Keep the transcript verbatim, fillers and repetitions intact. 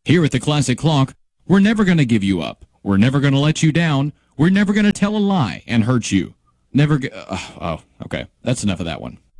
Here at the Classic Clock, we're never going to give you up. We're never going to let you down. We're never going to tell a lie and hurt you. Never. G- uh, oh, okay. That's enough of that one.